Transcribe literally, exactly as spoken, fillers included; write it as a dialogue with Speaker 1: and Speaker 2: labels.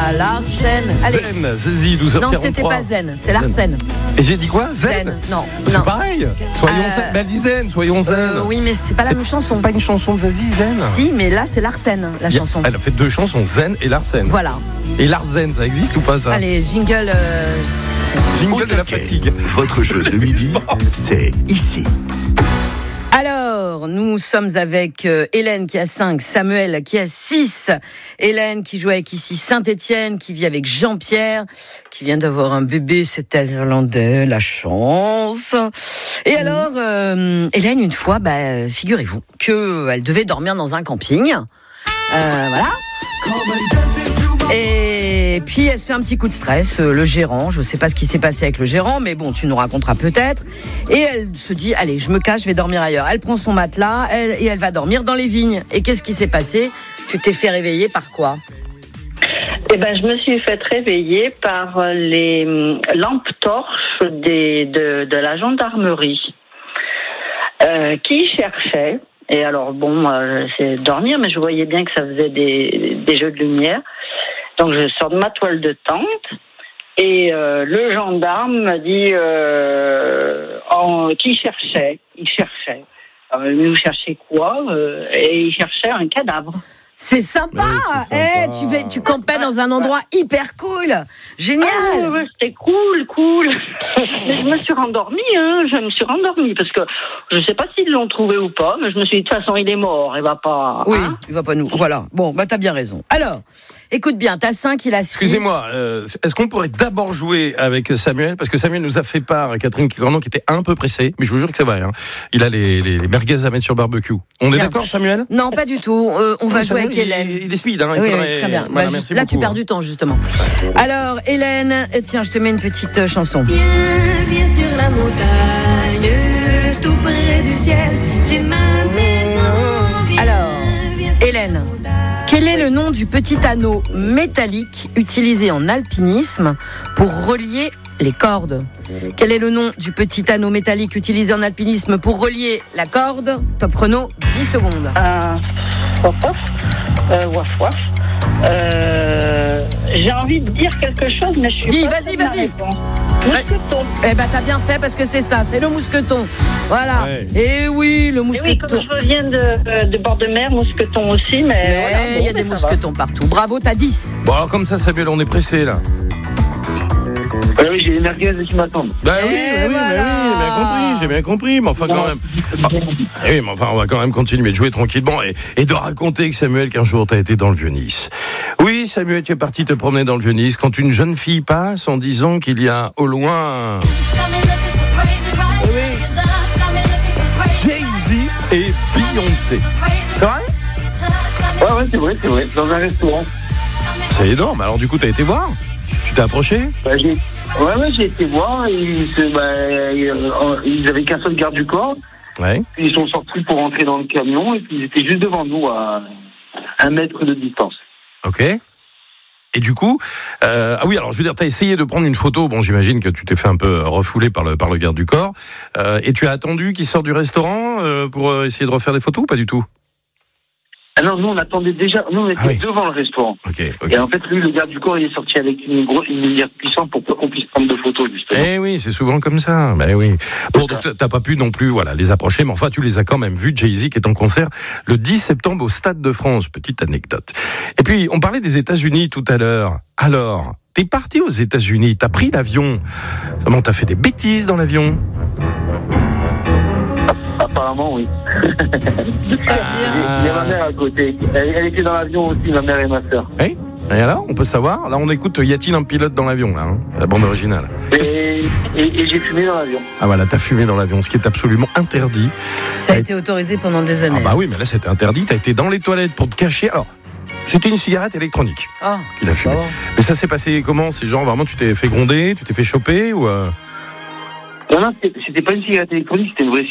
Speaker 1: à Larsen. Allez.
Speaker 2: Zen, Zazie, douze heures quarante-trois.
Speaker 1: Non, c'était pas Zen, c'est Larsen.
Speaker 2: Et j'ai dit quoi? Zen,
Speaker 1: Zen, non.
Speaker 2: C'est
Speaker 1: non.
Speaker 2: pareil. Soyons
Speaker 1: Euh,
Speaker 2: zen. Mais elle dit Zen, soyons zen.
Speaker 1: Euh, oui, mais c'est pas la
Speaker 2: C'est
Speaker 1: même chanson.
Speaker 2: Pas une chanson de Zazie, Zen.
Speaker 1: Si, mais là, c'est Larsen, la
Speaker 2: Il y a-
Speaker 1: chanson.
Speaker 2: Elle a fait deux chansons, Zen et Larsen.
Speaker 1: Voilà.
Speaker 2: Et Larsen, ça existe ou pas ça?
Speaker 1: Allez, jingle. Euh...
Speaker 2: Jingle de la fatigue.
Speaker 3: Votre jeu de midi, c'est ici.
Speaker 1: Alors, nous sommes avec euh, Hélène qui a cinq, Samuel qui a six, Hélène qui joue avec ici Saint-Étienne, qui vit avec Jean-Pierre, qui vient d'avoir un bébé, c'est irlandais, la chance. Et alors, euh, Hélène, une fois, bah, figurez-vous qu'elle devait dormir dans un camping. Euh, voilà. Et puis elle se fait un petit coup de stress, euh, le gérant, je sais pas ce qui s'est passé avec le gérant, mais bon, tu nous raconteras peut-être. Et elle se dit, allez, je me cache, je vais dormir ailleurs. Elle prend son matelas elle, et elle va dormir dans les vignes. Et qu'est-ce qui s'est passé? Tu t'es fait réveiller par quoi?
Speaker 4: Eh ben, je me suis fait réveiller par les lampes torches des, de, de la gendarmerie euh, qui cherchaient. Et alors, bon, moi, c'est dormir, mais je voyais bien que ça faisait des, des jeux de lumière. Donc, je sors de ma toile de tente et euh, le gendarme m'a dit euh, en, qui cherchait. Il cherchait. Euh, nous cherchait quoi euh, Et il cherchait un cadavre.
Speaker 1: C'est sympa,
Speaker 2: oui, c'est
Speaker 1: eh,
Speaker 2: sympa.
Speaker 1: tu, vas, tu campais dans un endroit hyper cool. Génial.
Speaker 4: Ah, ouais, ouais, c'était cool, cool. Mais je me suis rendormie, hein. Je me suis rendormie parce que je sais pas s'ils l'ont trouvé ou pas, mais je me suis dit de toute façon il est mort, il va pas.
Speaker 1: Oui,
Speaker 4: hein
Speaker 1: il va pas nous. Voilà. Bon, bah t'as bien raison. Alors, écoute bien, t'as cinq, il a six.
Speaker 2: Excusez-moi, euh, est-ce qu'on pourrait d'abord jouer avec Samuel? Parce que Samuel nous a fait part, Catherine Cornon, qui était un peu pressée, mais je vous jure que c'est vrai. Hein. Il a les, les, les merguez à mettre sur barbecue. On est
Speaker 1: Bien.
Speaker 2: d'accord, Samuel?
Speaker 1: Non, pas du tout. Euh, on va
Speaker 2: Oui,
Speaker 1: jouer
Speaker 2: Samuel,
Speaker 1: avec Hélène.
Speaker 2: Il, il est speed, hein. Il
Speaker 1: Oui,
Speaker 2: faudrait...
Speaker 1: oui, très bien.
Speaker 2: Voilà,
Speaker 1: Bah,
Speaker 2: merci
Speaker 1: là,
Speaker 2: beaucoup,
Speaker 1: tu perds
Speaker 2: hein.
Speaker 1: du temps, justement. Alors, Hélène, tiens, je te mets une petite euh, chanson.
Speaker 5: Viens, viens sur la montagne, tout près du ciel. J'ai ma maison. Viens,
Speaker 1: Alors,
Speaker 5: viens sur
Speaker 1: Hélène,
Speaker 5: la montagne.
Speaker 1: quel est le nom du petit anneau métallique utilisé en alpinisme pour relier les cordes? Quel est le nom du petit anneau métallique utilisé en alpinisme pour relier la corde? Top chrono, dix secondes.
Speaker 4: Euh, waf waf, euh, waf waf. Euh, j'ai envie de dire quelque chose, mais je suis
Speaker 1: Dis,
Speaker 4: pas
Speaker 1: vas-y,
Speaker 4: sûre de ma
Speaker 1: vas-y.
Speaker 4: réponse. Mousqueton.
Speaker 1: Eh ben, t'as bien fait parce que c'est ça, c'est le mousqueton. Voilà.
Speaker 2: Ouais.
Speaker 1: Et oui, le
Speaker 4: Et oui,
Speaker 1: mousqueton.
Speaker 4: comme je viens de, de bord de mer, mousqueton aussi, mais,
Speaker 1: Mais
Speaker 4: voilà, bon,
Speaker 1: il y a
Speaker 4: mais
Speaker 1: des
Speaker 4: ça va.
Speaker 1: mousquetons partout. Bravo, t'as dix.
Speaker 2: Bon, alors comme ça, Samuel, on est pressé, là.
Speaker 6: Ah oui, j'ai les merguez qui m'attendent.
Speaker 2: Bah oui,
Speaker 1: Et
Speaker 2: bah oui,
Speaker 1: voilà.
Speaker 2: bah oui, j'ai bien compris, j'ai bien compris, mais enfin quand même. Ah, oui, mais enfin, on va quand même continuer de jouer tranquillement et, et de raconter que Samuel, qu'un jour, t'as été dans le Vieux-Nice. Oui, Samuel, tu es parti te promener dans le Vieux-Nice quand une jeune fille passe en disant qu'il y a au loin Jay-Z et Beyoncé. C'est vrai?
Speaker 6: Ouais, ouais, c'est vrai, c'est vrai. Dans un restaurant.
Speaker 2: C'est énorme. Alors du coup, t'as été voir? Tu t'es approché?
Speaker 6: Bah, j'ai... Ouais, ouais, j'ai été voir. Et ils, se- bah, ils avaient qu'un seul garde du corps.
Speaker 2: Ouais.
Speaker 6: Puis ils sont sortis pour rentrer dans le camion. Et puis ils étaient juste devant nous à un mètre de distance.
Speaker 2: Ok. Et du coup, euh, ah oui, alors je veux dire, t'as essayé de prendre une photo. Bon, j'imagine que tu t'es fait un peu refouler par le par le garde du corps. Euh, et tu as attendu qu'il sorte du restaurant euh, pour euh, essayer de refaire des photos ou pas du tout?
Speaker 6: Ah non, nous on attendait déjà. Nous on était
Speaker 2: Ah oui.
Speaker 6: devant le restaurant.
Speaker 2: Ok, ok.
Speaker 6: Et en fait, lui, le garde du corps, il est sorti avec une grosse une lumière puissante pour pas qu'on puisse prendre de photos, justement.
Speaker 2: Eh oui, c'est souvent comme ça. Ben oui. Bon, donc t'as pas pu non plus, voilà, les approcher, mais enfin, tu les as quand même vus. Jay-Z qui est en concert le dix septembre au Stade de France. Petite anecdote. Et puis, on parlait des États-Unis tout à l'heure. Alors, t'es parti aux États-Unis, t'as pris l'avion. Comment t'as fait des bêtises dans l'avion?
Speaker 6: Apparemment, oui.
Speaker 1: C'est-à-dire
Speaker 6: Il y a ma mère à côté. Elle, elle était dans l'avion aussi, ma mère et ma sœur.
Speaker 2: Oui. Et alors, on peut savoir. Là, on écoute. Y a-t-il un pilote dans l'avion là, hein, la bande originale?
Speaker 6: Et, et, et j'ai fumé dans l'avion.
Speaker 2: Ah voilà, t'as fumé dans l'avion, ce qui est absolument interdit.
Speaker 1: Ça a été autorisé pendant des années.
Speaker 2: Ah bah oui, mais là c'était interdit. T'as été dans les toilettes pour te cacher. Alors, c'était une cigarette électronique
Speaker 1: Ah,
Speaker 2: qu'il a fumée.
Speaker 1: bon.
Speaker 2: Mais ça s'est passé comment? C'est genre vraiment tu t'es fait gronder, tu t'es fait choper ou euh...
Speaker 6: Non, non, c'était c'était pas une cigarette électronique, c'était une vraie